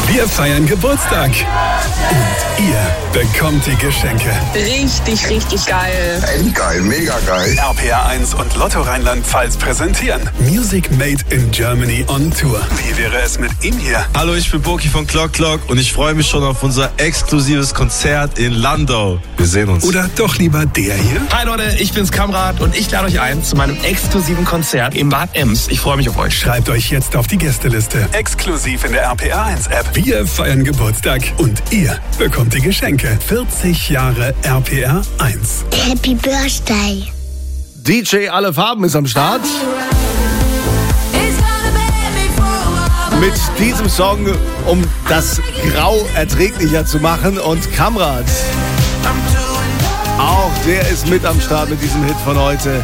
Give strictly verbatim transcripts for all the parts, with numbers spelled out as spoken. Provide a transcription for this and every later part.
Wir feiern Geburtstag. Und ihr bekommt die Geschenke. Richtig, richtig geil. Echt geil, mega geil. R P R eins und Lotto Rheinland-Pfalz präsentieren Music Made in Germany on Tour. Wie wäre es mit ihm hier? Hallo, ich bin Boki von Clock Clock und ich freue mich schon auf unser exklusives Konzert in Landau. Wir sehen uns. Oder doch lieber der hier? Hi Leute, ich bin's Kamrat und ich lade euch ein zu meinem exklusiven Konzert im Bad Ems. Ich freue mich auf euch. Schreibt euch jetzt auf die Gästeliste. Exklusiv in der R P R eins App. Wir feiern Geburtstag und ihr bekommt die Geschenke. vierzig Jahre R P R eins. Happy Birthday. D J Alle Farben ist am Start. Mit diesem Song, um das Grau erträglicher zu machen. Und Kamrat, auch der ist mit am Start mit diesem Hit von heute.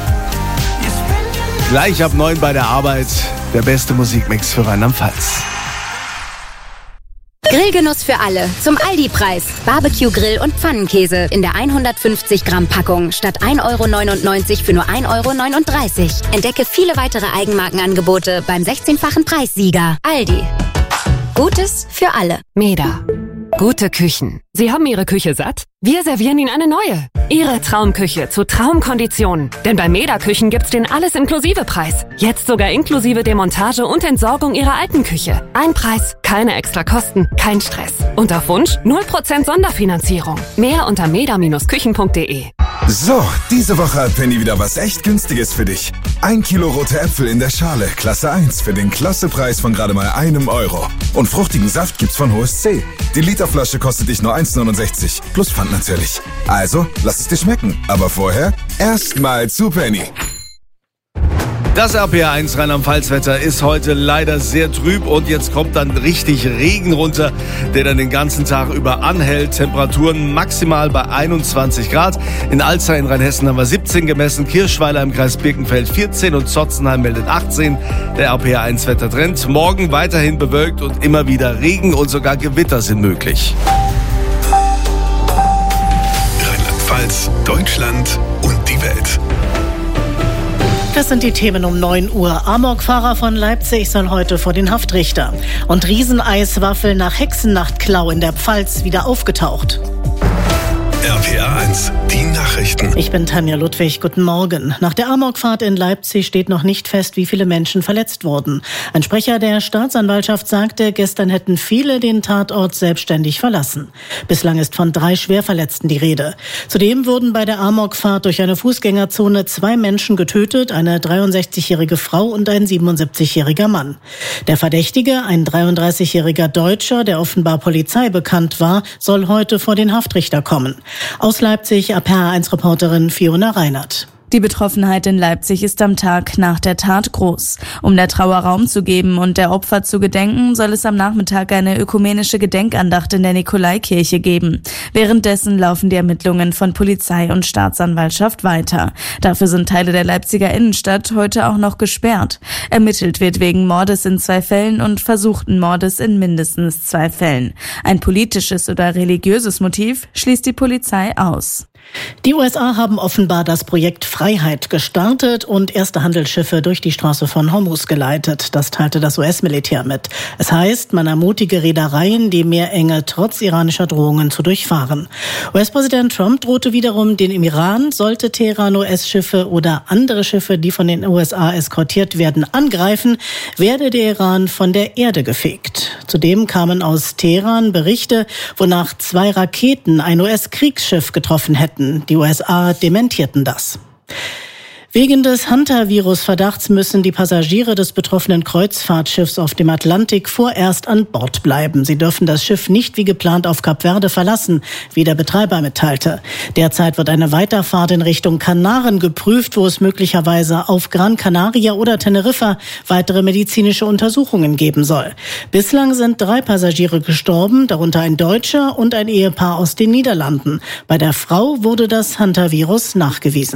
Gleich ab neun bei der Arbeit. Der beste Musikmix für Rheinland-Pfalz. Grillgenuss für alle. Zum Aldi-Preis. Barbecue-Grill und Pfannenkäse in der hundertfünfzig Gramm Packung statt ein Euro neunundneunzig für nur ein Euro neununddreißig. Entdecke viele weitere Eigenmarkenangebote beim sechzehnfachen Preissieger. Aldi. Gutes für alle. Meda. Gute Küchen. Sie haben Ihre Küche satt? Wir servieren Ihnen eine neue. Ihre Traumküche zu Traumkonditionen. Denn bei Meda Küchen gibt's den Alles-Inklusive-Preis. Jetzt sogar inklusive Demontage und Entsorgung Ihrer alten Küche. Ein Preis, keine extra Kosten, kein Stress. Und auf Wunsch null Prozent Sonderfinanzierung. Mehr unter meda Küchen punkt de. So, diese Woche hat Penny wieder was echt Günstiges für dich. Ein Kilo rote Äpfel in der Schale, Klasse eins, für den Klassepreis von gerade mal einem Euro. Und fruchtigen Saft gibt's von H O S C. Die Literflasche kostet dich nur eins neunundsechzig, plus Pfand natürlich. Also, lass es dir schmecken. Aber vorher erstmal zu Penny. Das R P R eins Rheinland-Pfalz-Wetter ist heute leider sehr trüb und jetzt kommt dann richtig Regen runter, der dann den ganzen Tag über anhält. Temperaturen maximal bei einundzwanzig Grad. In Alzey in Rheinhessen haben wir siebzehn gemessen, Kirschweiler im Kreis Birkenfeld vierzehn und Zotzenheim meldet achtzehn. Der R P R eins Wettertrend. Morgen weiterhin bewölkt und immer wieder Regen und sogar Gewitter sind möglich. Rheinland-Pfalz, Deutschland und die Welt. Das sind die Themen um neun Uhr. Amokfahrer von Leipzig soll heute vor den Haftrichter. Und Rieseneiswaffel nach Hexennachtklau in der Pfalz wieder aufgetaucht. R P R eins, die Nachrichten. Ich bin Tanja Ludwig, guten Morgen. Nach der Amokfahrt in Leipzig steht noch nicht fest, wie viele Menschen verletzt wurden. Ein Sprecher der Staatsanwaltschaft sagte, gestern hätten viele den Tatort selbstständig verlassen. Bislang ist von drei Schwerverletzten die Rede. Zudem wurden bei der Amokfahrt durch eine Fußgängerzone zwei Menschen getötet, eine dreiundsechzigjährige Frau und ein siebenundsiebzigjähriger Mann. Der Verdächtige, ein dreiunddreißigjähriger Deutscher, der offenbar Polizei bekannt war, soll heute vor den Haftrichter kommen. Aus Leipzig, R P R eins Reporterin Fiona Reinert. Die Betroffenheit in Leipzig ist am Tag nach der Tat groß. Um der Trauer Raum zu geben und der Opfer zu gedenken, soll es am Nachmittag eine ökumenische Gedenkandacht in der Nikolaikirche geben. Währenddessen laufen die Ermittlungen von Polizei und Staatsanwaltschaft weiter. Dafür sind Teile der Leipziger Innenstadt heute auch noch gesperrt. Ermittelt wird wegen Mordes in zwei Fällen und versuchten Mordes in mindestens zwei Fällen. Ein politisches oder religiöses Motiv schließt die Polizei aus. Die U S A haben offenbar das Projekt Freiheit gestartet und erste Handelsschiffe durch die Straße von Hormuz geleitet. Das teilte das U S-Militär mit. Es heißt, man ermutige Reedereien, die Meerenge trotz iranischer Drohungen zu durchfahren. U S-Präsident Trump drohte wiederum, den im Iran, sollte Teheran U S-Schiffe oder andere Schiffe, die von den U S A eskortiert werden, angreifen, werde der Iran von der Erde gefegt. Zudem kamen aus Teheran Berichte, wonach zwei Raketen ein U S-Kriegsschiff getroffen hätten. Die U S A dementierten das. Wegen des Hunter-Virus-Verdachts müssen die Passagiere des betroffenen Kreuzfahrtschiffs auf dem Atlantik vorerst an Bord bleiben. Sie dürfen das Schiff nicht wie geplant auf Kap Verde verlassen, wie der Betreiber mitteilte. Derzeit wird eine Weiterfahrt in Richtung Kanaren geprüft, wo es möglicherweise auf Gran Canaria oder Teneriffa weitere medizinische Untersuchungen geben soll. Bislang sind drei Passagiere gestorben, darunter ein Deutscher und ein Ehepaar aus den Niederlanden. Bei der Frau wurde das Hunter-Virus nachgewiesen.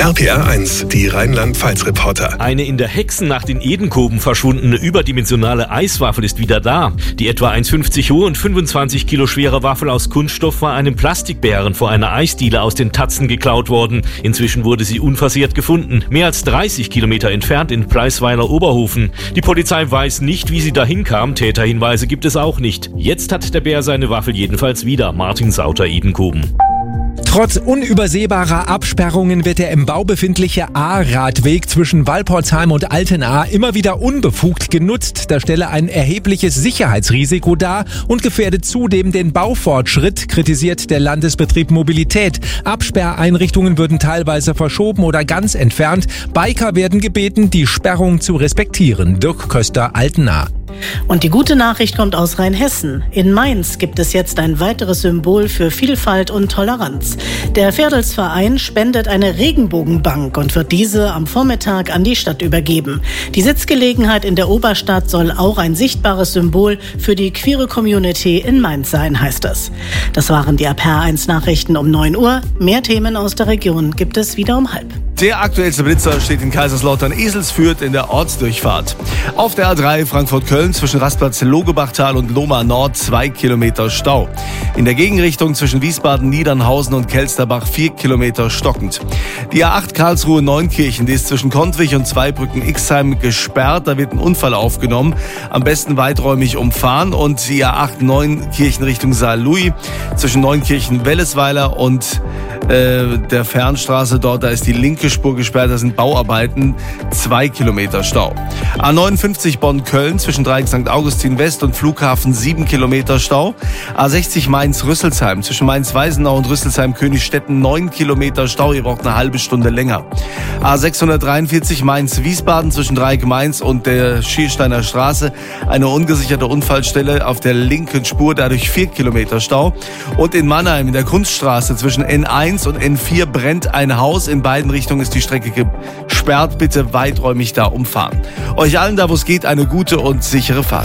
R P R eins, die Rheinland-Pfalz-Reporter. Eine in der Hexennacht in Edenkoben verschwundene überdimensionale Eiswaffel ist wieder da. Die etwa eins Komma fünfzig hohe und fünfundzwanzig Kilo schwere Waffel aus Kunststoff war einem Plastikbären vor einer Eisdiele aus den Tatzen geklaut worden. Inzwischen wurde sie unversehrt gefunden, mehr als dreißig Kilometer entfernt in Pleisweiler-Oberhofen. Die Polizei weiß nicht, wie sie dahin kam. Täterhinweise gibt es auch nicht. Jetzt hat der Bär seine Waffel jedenfalls wieder. Martin Sauter, Edenkoben. Trotz unübersehbarer Absperrungen wird der im Bau befindliche A-Radweg zwischen Walporzheim und Altenahr immer wieder unbefugt genutzt. Das stelle ein erhebliches Sicherheitsrisiko dar und gefährdet zudem den Baufortschritt, kritisiert der Landesbetrieb Mobilität. Absperreinrichtungen würden teilweise verschoben oder ganz entfernt. Biker werden gebeten, die Sperrung zu respektieren. Dirk Köster, Altenahr. Und die gute Nachricht kommt aus Rheinhessen. In Mainz gibt es jetzt ein weiteres Symbol für Vielfalt und Toleranz. Der Ferdelsverein spendet eine Regenbogenbank und wird diese am Vormittag an die Stadt übergeben. Die Sitzgelegenheit in der Oberstadt soll auch ein sichtbares Symbol für die queere Community in Mainz sein, heißt es. Das waren die R P R eins Nachrichten um neun Uhr. Mehr Themen aus der Region gibt es wieder um halb. Der aktuellste Blitzer steht in Kaiserslautern Eselsfürth in der Ortsdurchfahrt. Auf der A drei Frankfurt-Köln zwischen Rastplatz Logebachtal und Lohmar Nord zwei Kilometer Stau. In der Gegenrichtung zwischen Wiesbaden, Niedernhausen und Kelsterbach vier Kilometer stockend. Die A acht Karlsruhe-Neunkirchen, die ist zwischen Kontwich und Zweibrücken-Ixheim gesperrt. Da wird ein Unfall aufgenommen. Am besten weiträumig umfahren. Und die A acht Neunkirchen Richtung Saarlouis zwischen Neunkirchen-Wellesweiler und äh, der Fernstraße dort, da ist die linke Spur gesperrt, da sind Bauarbeiten, zwei Kilometer Stau. A neunundfünfzig Bonn-Köln zwischen Dreieck Sankt Augustin West und Flughafen sieben Kilometer Stau. A sechzig Mainz-Rüsselsheim zwischen Mainz-Weisenau und Rüsselsheim-Königstetten neun Kilometer Stau, ihr braucht eine halbe Stunde länger. A sechshundertdreiundvierzig Mainz-Wiesbaden zwischen Dreieck Mainz und der Schiersteiner Straße eine ungesicherte Unfallstelle auf der linken Spur, dadurch vier Kilometer Stau. Und in Mannheim in der Kunststraße zwischen N eins und N vier brennt ein Haus, in beiden Richtungen ist die Strecke gesperrt, bitte weiträumig da umfahren. Euch allen da, wo es geht, eine gute und sichere Fahrt.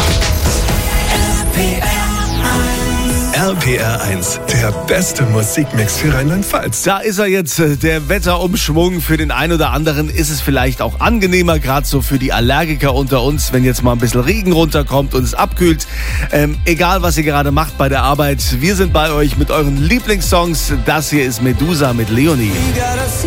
R P R eins, der beste Musikmix für Rheinland-Pfalz. Da ist er jetzt, der Wetterumschwung. Für den einen oder anderen ist es vielleicht auch angenehmer, gerade so für die Allergiker unter uns, wenn jetzt mal ein bisschen Regen runterkommt und es abkühlt. Ähm, egal, was ihr gerade macht bei der Arbeit, wir sind bei euch mit euren Lieblingssongs. Das hier ist Medusa mit Leonie.